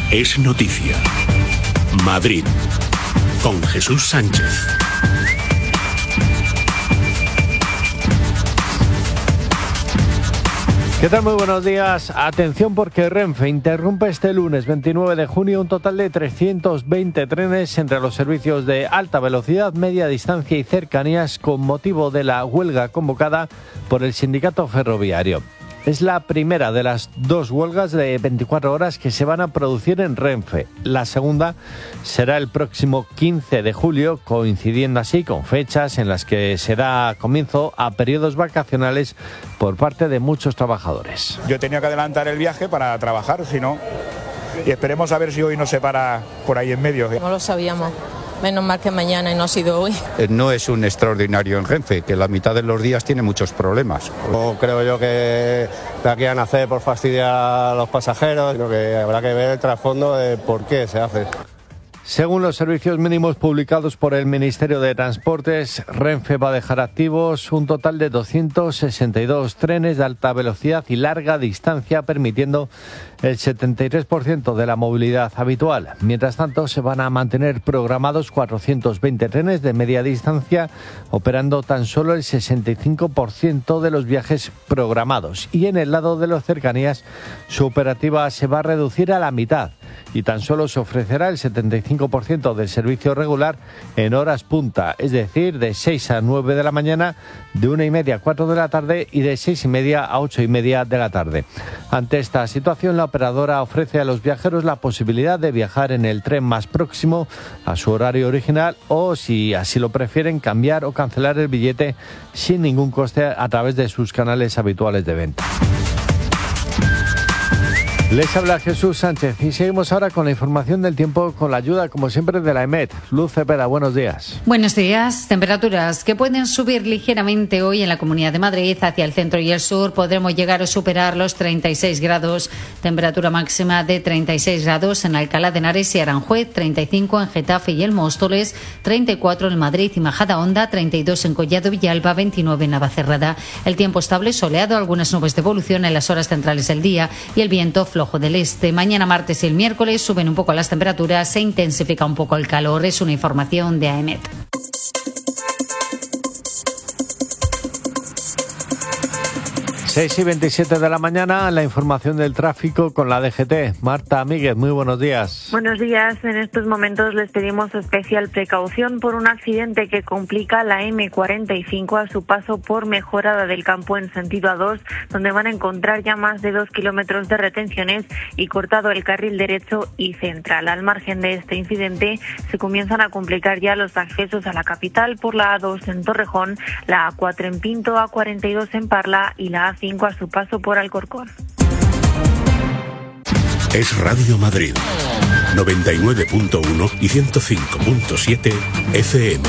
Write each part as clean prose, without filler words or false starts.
Es noticia. Madrid, con Jesús Sánchez. ¿Qué tal? Muy buenos días. Atención porque Renfe interrumpe este lunes 29 de junio un total de 320 trenes entre los servicios de alta velocidad, media distancia y cercanías con motivo de la huelga convocada por el sindicato ferroviario. Es la primera de las dos huelgas de 24 horas que se van a producir en Renfe. La segunda será el próximo 15 de julio, coincidiendo así con fechas en las que se da comienzo a periodos vacacionales por parte de muchos trabajadores. Yo he tenido que adelantar el viaje para trabajar, si no, y esperemos a ver si hoy no se para por ahí en medio. No lo sabíamos. Menos mal que mañana y no ha sido hoy. No es un extraordinario en Renfe, que la mitad de los días tiene muchos problemas. No creo yo que la quieran hacer por fastidiar a los pasajeros, sino que habrá que ver el trasfondo de por qué se hace. Según los servicios mínimos publicados por el Ministerio de Transportes, Renfe va a dejar activos un total de 262 trenes de alta velocidad y larga distancia, permitiendo el 73% de la movilidad habitual. Mientras tanto, se van a mantener programados 420 trenes de media distancia, operando tan solo el 65% de los viajes programados. Y en el lado de las cercanías, su operativa se va a reducir a la mitad y tan solo se ofrecerá el 75% del servicio regular en horas punta, es decir, de 6 a 9 de la mañana, de 1:30 a 4 de la tarde y de 6:30 a 8:30 de la tarde. Ante esta situación, la operadora ofrece a los viajeros la posibilidad de viajar en el tren más próximo a su horario original o, si así lo prefieren, cambiar o cancelar el billete sin ningún coste a través de sus canales habituales de venta. Les habla Jesús Sánchez y seguimos ahora con la información del tiempo con la ayuda, como siempre, de la EMET. Luz Cepeda, buenos días. Buenos días. Temperaturas que pueden subir ligeramente hoy en la Comunidad de Madrid. Hacia el centro y el sur podremos llegar a superar los 36 grados. Temperatura máxima de 36 grados en Alcalá de Henares y Aranjuez, 35 en Getafe y el Móstoles, 34 en Madrid y Majadahonda, 32 en Collado Villalba, 29 en Navacerrada. El tiempo estable, soleado, algunas nubes de evolución en las horas centrales del día y el viento flojo del este. Mañana martes y el miércoles suben un poco las temperaturas, se intensifica un poco el calor. Es una información de AEMET. 6:27 de la mañana, la información del tráfico con la DGT. Marta Míguez, muy buenos días. Buenos días. En estos momentos les pedimos especial precaución por un accidente que complica la M45 a su paso por Mejorada del Campo en sentido A2, donde van a encontrar ya más de 2 kilómetros de retenciones y cortado el carril derecho y central. Al margen de este incidente, se comienzan a complicar ya los accesos a la capital por la A2 en Torrejón, la A4 en Pinto, A42 en Parla y la A5 a su paso por Alcorcón. Es Radio Madrid, 99.1 y 105.7 FM.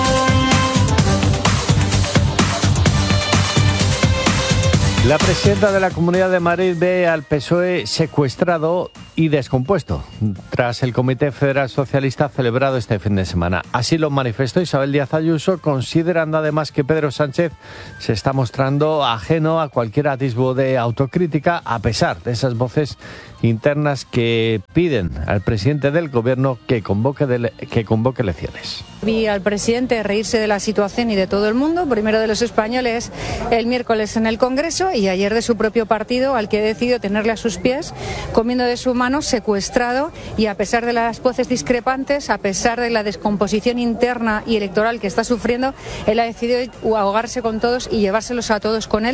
La presidenta de la Comunidad de Madrid ve al PSOE secuestrado y descompuesto tras el Comité Federal Socialista celebrado este fin de semana. Así lo manifestó Isabel Díaz Ayuso, considerando además que Pedro Sánchez se está mostrando ajeno a cualquier atisbo de autocrítica, a pesar de esas voces internas que piden al presidente del gobierno que convoque elecciones. Vi al presidente reírse de la situación y de todo el mundo, primero de los españoles el miércoles en el Congreso y ayer de su propio partido, al que decidió tenerle a sus pies, comiendo de su mano, secuestrado, y a pesar de las voces discrepantes, a pesar de la descomposición interna y electoral que está sufriendo, él ha decidido ahogarse con todos y llevárselos a todos con él.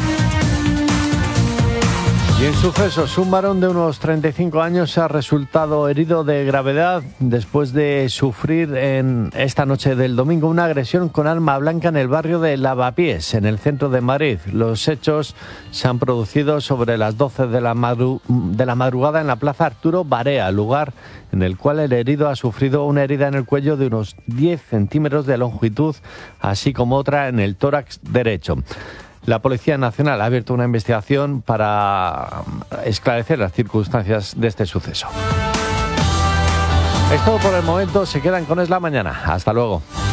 Y en sucesos, un varón de unos 35 años ha resultado herido de gravedad después de sufrir en esta noche del domingo una agresión con arma blanca en el barrio de Lavapiés, en el centro de Madrid. Los hechos se han producido sobre las 12 de la madrugada en la Plaza Arturo Barea, lugar en el cual el herido ha sufrido una herida en el cuello de unos 10 centímetros de longitud, así como otra en el tórax derecho. La Policía Nacional ha abierto una investigación para esclarecer las circunstancias de este suceso. Es todo por el momento. Se quedan con Es la Mañana. Hasta luego.